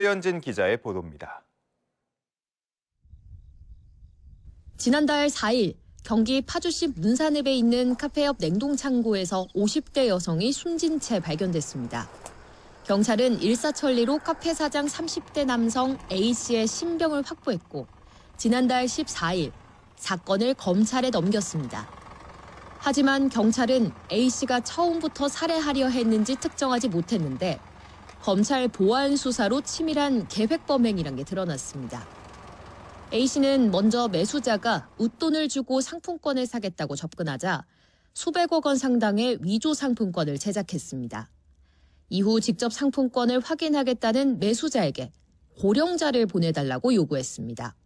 최현진 기자의 보도입니다. 지난달 4일 경기 파주시 문산읍에 있는 카페 옆 냉동창고에서 50대 여성이 숨진 채 발견됐습니다. 경찰은 일사천리로 카페 사장 30대 남성 A씨의 신병을 확보했고 지난달 14일 사건을 검찰에 넘겼습니다. 하지만 경찰은 A씨가 처음부터 살해하려 했는지 특정하지 못했는데 검찰 보안 수사로 치밀한 계획범행이란 게 드러났습니다. A씨는 먼저 매수자가 웃돈을 주고 상품권을 사겠다고 접근하자 수백억 원 상당의 위조 상품권을 제작했습니다. 이후 직접 상품권을 확인하겠다는 매수자에게 고령자를 보내달라고 요구했습니다.